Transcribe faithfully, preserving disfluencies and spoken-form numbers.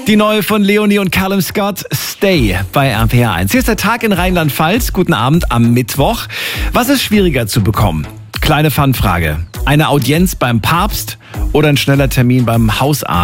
Die neue von Leonie und Callum Scott, Stay bei R P R eins. Hier ist der Tag in Rheinland-Pfalz. Guten Abend am Mittwoch. Was ist schwieriger zu bekommen? Kleine Fanfrage. Eine Audienz beim Papst oder ein schneller Termin beim Hausarzt?